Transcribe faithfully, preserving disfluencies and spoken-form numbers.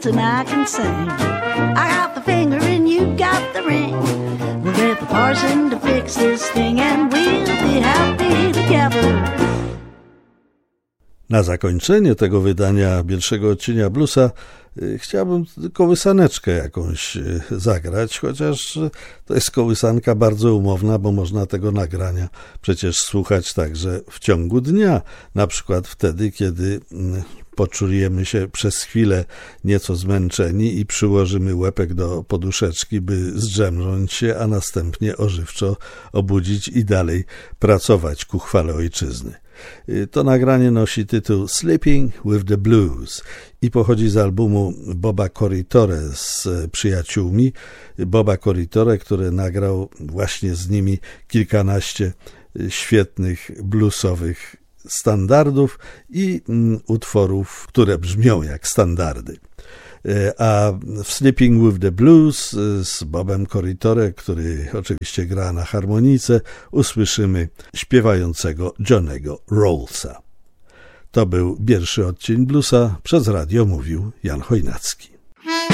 And I can sing. I got the finger and you got the ring. We'll get the parson to fix this thing and we'll be happy together. Na zakończenie tego wydania pierwszego odcienia bluesa y, chciałbym kołysaneczkę jakąś y, zagrać, chociaż y, to jest kołysanka bardzo umowna, bo można tego nagrania przecież słuchać także w ciągu dnia, na przykład wtedy, kiedy y, poczujemy się przez chwilę nieco zmęczeni i przyłożymy łepek do poduszeczki, by zdrzemnąć się, a następnie ożywczo obudzić i dalej pracować ku chwale ojczyzny. To nagranie nosi tytuł Sleeping with the Blues i pochodzi z albumu Boba Corritore z przyjaciółmi. Boba Corritore, który nagrał właśnie z nimi kilkanaście świetnych bluesowych standardów i utworów, które brzmią jak standardy. A w Sleeping with the Blues z Bobem Corritore, który oczywiście gra na harmonice, usłyszymy śpiewającego Johnny'ego Rollsa. To był pierwszy odcień bluesa, przez radio mówił Jan Chojnacki.